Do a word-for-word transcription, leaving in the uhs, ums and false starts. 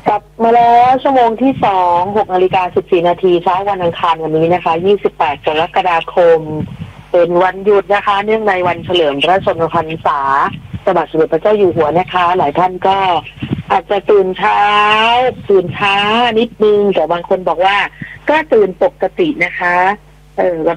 กลับมาแล้วชั่วโมงที่สองหกนาฬิกาสิบสี่นาทีเช้าวันอังคารวันนี้นะคะยี่สิบแปดกรกฎาคมเป็นวันหยุดนะคะเนื่องในวันเฉลิมพระชนมพรรษาพระบาทสมเด็จพระเจ้าอยู่หัวนะคะหลายท่านก็อาจจะตื่นเช้าตื่นช้านิดนึงแต่บางคนบอกว่าก็ตื่นปกตินะคะเออ